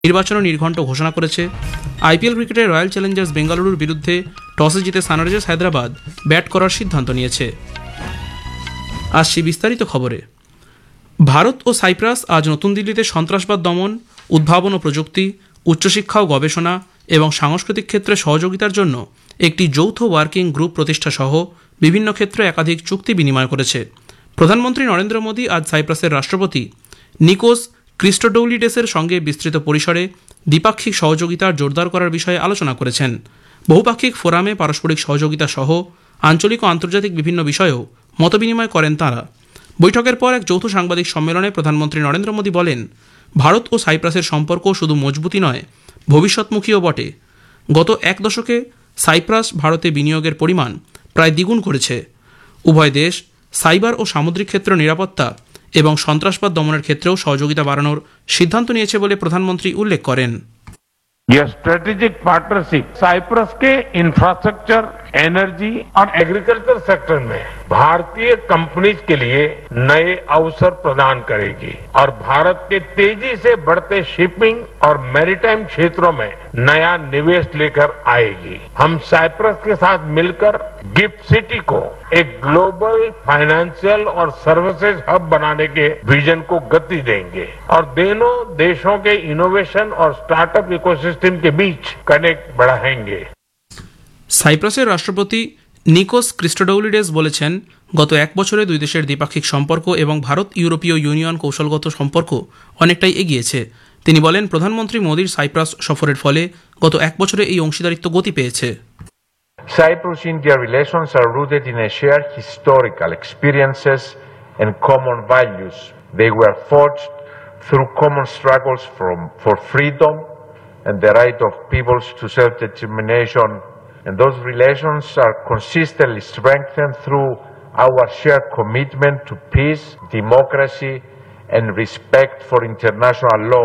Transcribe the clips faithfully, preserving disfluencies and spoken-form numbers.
নির্বাচনও নির্ঘণ্ট ঘোষণা করেছে। আইপিএল ক্রিকেটে রয়্যাল চ্যালেঞ্জার্স বেঙ্গালুরুর বিরুদ্ধে টসে জিতে সানরাইজার্স হায়দ্রাবাদ ব্যাট করার সিদ্ধান্ত নিয়েছে। আসছি বিস্তারিত খবরে। ভারত ও সাইপ্রাস আজ নতুন দিল্লিতে সন্ত্রাসবাদ দমন, উদ্ভাবন ও প্রযুক্তি, উচ্চশিক্ষা ও গবেষণা এবং সাংস্কৃতিক ক্ষেত্রে সহযোগিতার জন্য একটি যৌথ ওয়ার্কিং গ্রুপ প্রতিষ্ঠা সহ বিভিন্ন ক্ষেত্রে একাধিক চুক্তি বিনিময় করেছে। প্রধানমন্ত্রী নরেন্দ্র মোদী আজ সাইপ্রাসের রাষ্ট্রপতি নিকোস ক্রিস্টোডৌলিডেসের সঙ্গে বিস্তৃত পরিসরে দ্বিপাক্ষিক সহযোগিতা জোরদার করার বিষয়ে আলোচনা করেছেন। বহুপাক্ষিক ফোরামে পারস্পরিক সহযোগিতা সহ আঞ্চলিক ও আন্তর্জাতিক বিভিন্ন বিষয়েও মতবিনিময় করেন তাঁরা। বৈঠকের পর এক যৌথ সাংবাদিক সম্মেলনে প্রধানমন্ত্রী নরেন্দ্র মোদী বলেন, ভারত ও সাইপ্রাসের সম্পর্ক শুধু মজবুতই নয়, ভবিষ্যৎমুখীও বটে। গত এক দশকে সাইপ্রাস ভারতে বিনিয়োগের পরিমাণ প্রায় দ্বিগুণ করেছে। উভয় দেশ সাইবার ও সামুদ্রিক ক্ষেত্রে নিরাপত্তা এবং সন্ত্রাসবাদ দমনের ক্ষেত্রেও সহযোগিতা বাড়ানোর সিদ্ধান্ত নিয়েছে বলে প্রধানমন্ত্রী উল্লেখ করেন। यह स्ट्रेटेजिक पार्टनरशिप साइप्रस के इंफ्रास्ट्रक्चर, एनर्जी और एग्रीकल्चर सेक्टर में भारतीय कंपनीज के लिए नए अवसर प्रदान करेगी और भारत के तेजी से बढ़ते शिपिंग और मैरीटाइम क्षेत्रों में नया निवेश लेकर आएगी। हम साइप्रस के साथ मिलकर गिफ्ट सिटी को एक ग्लोबल फाइनेंशियल और सर्विसेज हब बनाने के विजन को गति देंगे और दोनों देशों के इनोवेशन और स्टार्टअप इकोसिस्टम के बीच कनेक्ट बढ़ाएंगे। সাইপ্রাসের রাষ্ট্রপতি নিকোস ক্রিস্টোডৌলিডেস বলেছেন, গত এক বছরে দুই দেশের দ্বিপাক্ষিক সম্পর্ক এবং ভারত ইউরোপীয় ইউনিয়ন কৌশলগত সম্পর্ক অনেকটাই এগিয়েছে। তিনি বলেন, প্রধানমন্ত্রী মোদীর সাইপ্রাস সফরের ফলে গত এক বছরে এই অংশীদারিত্ব গতি পেয়েছে। Cyprus-India relations are rooted in a shared historical experiences and common values. They were forged through common struggles from, for freedom and the right of peoples to self-determination. And those relations are consistently strengthened through our shared commitment to peace, democracy, and respect for international law.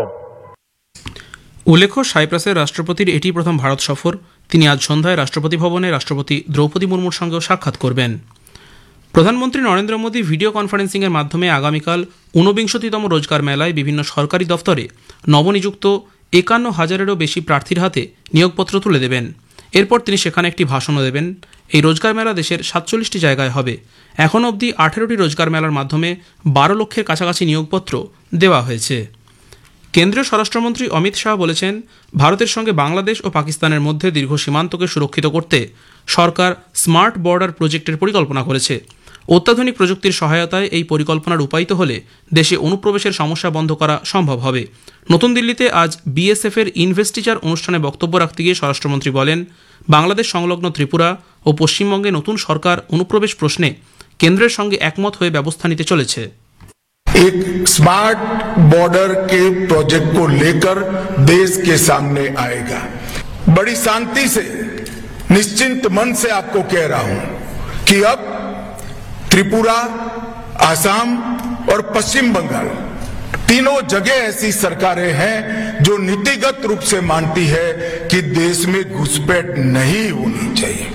উল্লেখ্য, সাইপ্রাসের রাষ্ট্রপতির এটি প্রথম ভারত সফর। তিনি আজ সন্ধ্যায় রাষ্ট্রপতি ভবনে রাষ্ট্রপতি দ্রৌপদী মুর্মুর সঙ্গেও সাক্ষাৎ করবেন। প্রধানমন্ত্রী নরেন্দ্র মোদী ভিডিও কনফারেন্সিংয়ের মাধ্যমে আগামীকাল ঊনবিংশতিতম রোজগার মেলায় বিভিন্ন সরকারি দফতরে নবনিযুক্ত একান্ন হাজারেরও বেশি প্রার্থীর হাতে নিয়োগপত্র তুলে দেবেন। এরপর তিনি সেখানে একটি ভাষণও দেবেন। এই রোজগার মেলা দেশের সাতচল্লিশটি জায়গায় হবে। এখন অবধি আঠেরোটি রোজগার মেলার মাধ্যমে বারো লক্ষের কাছাকাছি নিয়োগপত্র দেওয়া হয়েছে। কেন্দ্রীয় স্বরাষ্ট্রমন্ত্রী অমিত শাহ বলেছেন, ভারতের সঙ্গে বাংলাদেশ ও পাকিস্তানের মধ্যে দীর্ঘ সীমান্তকে সুরক্ষিত করতে সরকার স্মার্ট বর্ডার প্রজেক্টের পরিকল্পনা করেছে। অত্যাধুনিক প্রযুক্তির সহায়তায় এই পরিকল্পনা রূপায়িত হলে দেশে অনুপ্রবেশের সমস্যা বন্ধ করা সম্ভব হবে। নতুন দিল্লিতে আজ বিএসএফের ইনভেস্টিচার অনুষ্ঠানে বক্তব্য রাখতে গিয়ে স্বরাষ্ট্রমন্ত্রী বলেন, বাংলাদেশ সংলগ্ন ত্রিপুরা ও পশ্চিমবঙ্গে নতুন সরকার অনুপ্রবেশ প্রশ্নে কেন্দ্রের সঙ্গে একমত হয়ে ব্যবস্থা নিতে চলেছে। एक स्मार्ट बॉर्डर के प्रोजेक्ट को लेकर देश के सामने आएगा। बड़ी शांति से, निश्चिंत मन से आपको कह रहा हूं कि अब त्रिपुरा, आसाम और पश्चिम बंगाल तीनों जगह ऐसी सरकारें हैं जो नीतिगत रूप से मानती है कि देश में घुसपैठ नहीं होनी चाहिए।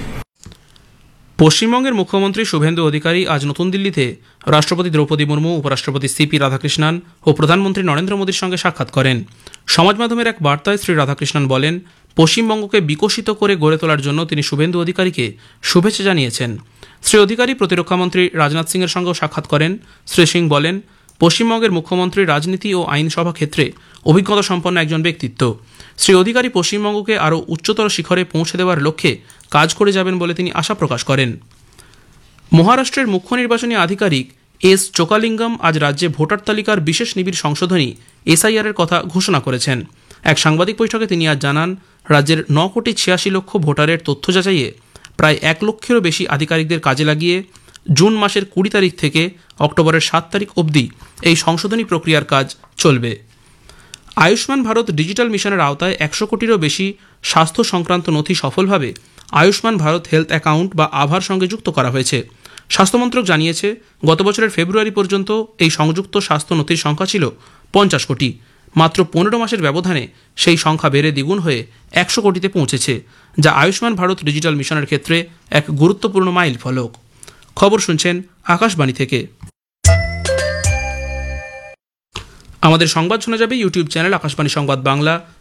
পশ্চিমবঙ্গের মুখ্যমন্ত্রী শুভেন্দু অধিকারী আজ নতুন দিল্লিতে রাষ্ট্রপতি দ্রৌপদী মুর্মু, উপরাষ্ট্রপতি সিপি রাধাকৃষ্ণন ও প্রধানমন্ত্রী নরেন্দ্র মোদীর সঙ্গে সাক্ষাৎ করেন। সমাজ মাধ্যমের এক বার্তায় শ্রী রাধাকৃষ্ণন বলেন, পশ্চিমবঙ্গকে বিকশিত করে গড়ে তোলার জন্য তিনি শুভেন্দু অধিকারীকে শুভেচ্ছা জানিয়েছেন। শ্রী অধিকারী প্রতিরক্ষামন্ত্রী রাজনাথ সিংয়ের সঙ্গেও সাক্ষাৎ করেন। শ্রী সিং বলেন, পশ্চিমবঙ্গের মুখ্যমন্ত্রী রাজনীতি ও আইনসভা ক্ষেত্রে অভিজ্ঞতা সম্পন্ন একজন ব্যক্তিত্ব। শ্রী অধিকারী পশ্চিমবঙ্গকে আরও উচ্চতর শিখরে পৌঁছে দেওয়ার লক্ষ্যে কাজ করে যাবেন বলে তিনি আশা প্রকাশ করেন। মহারাষ্ট্রের মুখ্য নির্বাচনী আধিকারিক এস চোকালিঙ্গম আজ রাজ্যে ভোটার তালিকার বিশেষ নিবিড় সংশোধনী এসআইআর এর কথা ঘোষণা করেছেন। এক সাংবাদিক বৈঠকে তিনি আজ জানান, রাজ্যের ন কোটি ছিয়াশি লক্ষ ভোটারের তথ্য যাচাইয়ে প্রায় এক লক্ষেরও বেশি আধিকারিকদের কাজে লাগিয়ে জুন মাসের কুড়ি তারিখ থেকে অক্টোবরের সাত তারিখ অবধি এই সংশোধনী প্রক্রিয়ার কাজ চলবে। আয়ুষ্মান ভারত ডিজিটাল মিশনের আওতায় একশো কোটিরও বেশি স্বাস্থ্য সংক্রান্ত নথি সফলভাবে আয়ুষ্মান ভারত হেলথ অ্যাকাউন্ট বা আভার সঙ্গে যুক্ত করা হয়েছে। স্বাস্থ্যমন্ত্রক জানিয়েছে, গত বছরের ফেব্রুয়ারি পর্যন্ত এই সংযুক্ত স্বাস্থ্য নথির সংখ্যা ছিল পঞ্চাশ কোটি। মাত্র পনেরো মাসের ব্যবধানে সেই সংখ্যা বেড়ে দ্বিগুণ হয়ে একশো কোটিতে পৌঁছেছে, যা আয়ুষ্মান ভারত ডিজিটাল মিশনের ক্ষেত্রে এক গুরুত্বপূর্ণ মাইল ফলক। খবর শুনছেন আকাশবাণী থেকে। আমাদের সংবাদ শোনা যাবে ইউটিউব চ্যানেল আকাশবাণী সংবাদ বাংলা,